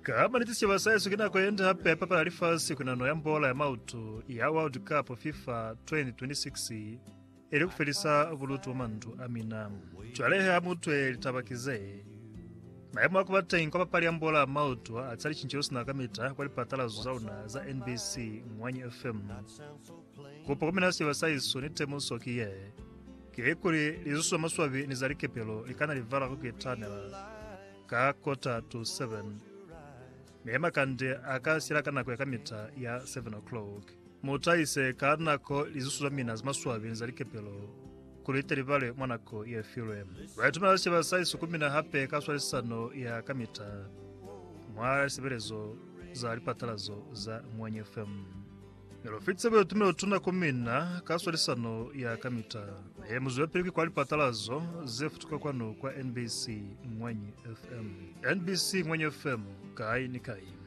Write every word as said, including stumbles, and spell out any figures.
Kama nitisi wasayesu kina kwenda hapa papa alifasi kuna no yambola ya mautu ya World Cup FIFA twenty twenty-six ili kufelisa bulutu mandu amina. Twalehe amutwe litabakize. Mayemu akubata inkopa pali yambola ya mautu atali chinchirosi na kamita kwa lipatala zuzauna za N B C Mwanyi F M. Kupo kuminasi wasayesu nitemuso kiye. Kiekuri lizusu wa maswabi nizalike pelo likana livala kukitanela. Ka kota to seven. Mehema kande akasira kana kwa kamita ya seven o'clock. Mutaise kanako lizusu mina zmaswabi nizalike pelo. Kulite livale mwanako ya filem. Waitumela siba saisu kumina hape kaswali sano ya kamita. Mwara siberezo za lipatalazo za Mwanyi F M. Nilofitse bwe tumela utuna kumina kaswali sano ya kamita. He muzuwe piliki kwa lipatalazo zefutuka kwano kwa N B C Mwanyi F M. N B C Mwanyi F M kai ni kai.